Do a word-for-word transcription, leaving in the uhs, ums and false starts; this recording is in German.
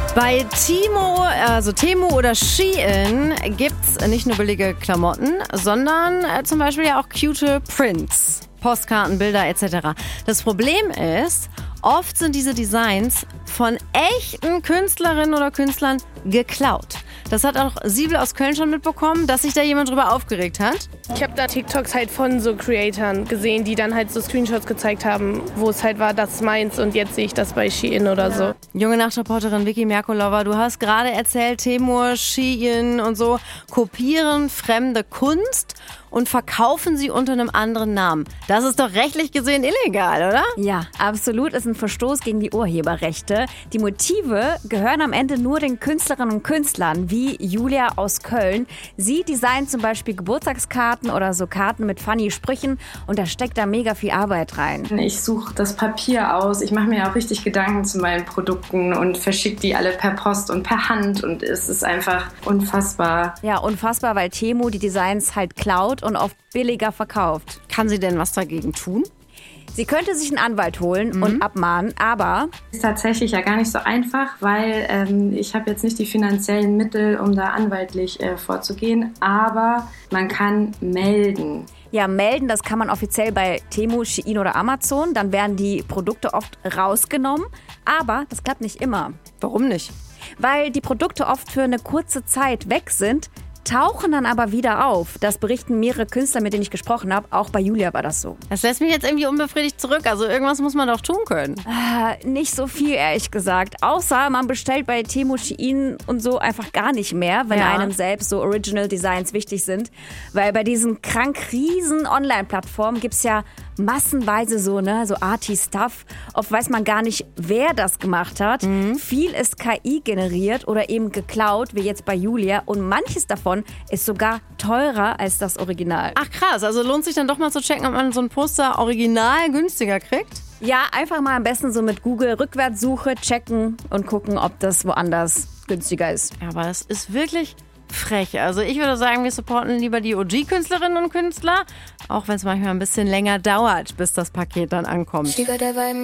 Bei Timo, also Temu oder Shein gibt's nicht nur billige Klamotten, sondern äh, zum Beispiel ja auch cute Prints, Postkarten, Bilder et cetera. Das Problem ist, oft sind diese Designs von echten Künstlerinnen oder Künstlern geklaut. Das hat auch Siebel aus Köln schon mitbekommen, dass sich da jemand drüber aufgeregt hat. Ich habe da TikToks halt von so Creatoren gesehen, die dann halt so Screenshots gezeigt haben, wo es halt war, das ist meins und jetzt sehe ich das bei Shein oder so. Junge Nachtreporterin Vicky Merkulova, du hast gerade erzählt, Temu, Shein und so kopieren fremde Kunst und verkaufen sie unter einem anderen Namen. Das ist doch rechtlich gesehen illegal, oder? Ja, absolut, ist ein Verstoß gegen die Urheberrechte. Die Motive gehören am Ende nur den Künstlerinnen und Künstlern, wie Julia aus Köln. Sie designt zum Beispiel Geburtstagskarten oder so Karten mit funny Sprüchen und da steckt da mega viel Arbeit rein. Ich suche das Papier aus, ich mache mir auch richtig Gedanken zu meinen Produkten und verschicke die alle per Post und per Hand und es ist einfach unfassbar. Ja, unfassbar, weil Temu die Designs halt klaut und oft billiger verkauft. Kann sie denn was dagegen tun? Sie könnte sich einen Anwalt holen mhm. und abmahnen, aber... Ist tatsächlich ja gar nicht so einfach, weil ähm, ich habe jetzt nicht die finanziellen Mittel, um da anwaltlich äh, vorzugehen, aber man kann melden. Ja, melden, das kann man offiziell bei Temu, Shein oder Amazon. Dann werden die Produkte oft rausgenommen, aber das klappt nicht immer. Warum nicht? Weil die Produkte oft für eine kurze Zeit weg sind, tauchen dann aber wieder auf. Das berichten mehrere Künstler, mit denen ich gesprochen habe. Auch bei Julia war das so. Das lässt mich jetzt irgendwie unbefriedigt zurück. Also irgendwas muss man doch tun können. Äh, nicht so viel, ehrlich gesagt. Außer man bestellt bei Temu, Shein und so einfach gar nicht mehr, wenn ja. einem selbst so Original Designs wichtig sind. Weil bei diesen krank riesen Online-Plattformen gibt es ja massenweise so, ne, so Arty-Stuff. Oft weiß man gar nicht, wer das gemacht hat. Mhm. Viel ist K I generiert oder eben geklaut, wie jetzt bei Julia. Und manches davon ist sogar teurer als das Original. Ach krass, also lohnt sich dann doch mal zu checken, ob man so ein Poster original günstiger kriegt? Ja, einfach mal am besten so mit Google Rückwärtssuche checken und gucken, ob das woanders günstiger ist. Ja, aber das ist wirklich frech. Also ich würde sagen, wir supporten lieber die O G-Künstlerinnen und Künstler, auch wenn es manchmal ein bisschen länger dauert, bis das Paket dann ankommt.